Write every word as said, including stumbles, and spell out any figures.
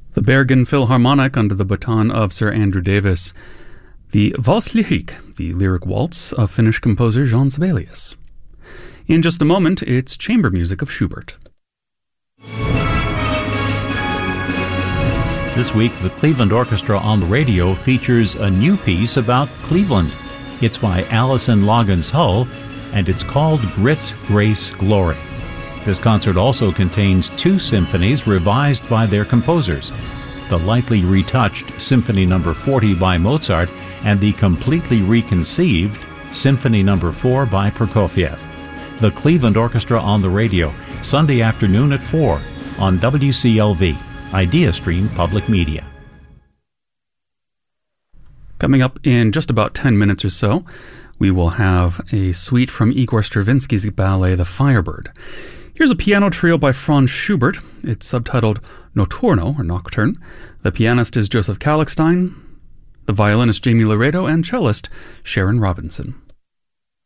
The Bergen Philharmonic under the baton of Sir Andrew Davis. The Valse Lyrique, the lyric waltz of Finnish composer Jean Sibelius. In just a moment, it's chamber music of Schubert. This week, the Cleveland Orchestra on the Radio features a new piece about Cleveland. It's by Alison Loggins Hull, and it's called Grit, Grace, Glory. This concert also contains two symphonies revised by their composers, the lightly retouched Symphony Number forty by Mozart and the completely reconceived Symphony Number four by Prokofiev. The Cleveland Orchestra on the Radio, Sunday afternoon at four on W C L V. IdeaStream Public Media. Coming up in just about ten minutes or so, we will have a suite from Igor Stravinsky's ballet The Firebird. Here's a piano trio by Franz Schubert. It's subtitled Notturno, or Nocturne. The pianist is Joseph Kallichstein, the violinist Jamie Laredo, and cellist Sharon Robinson.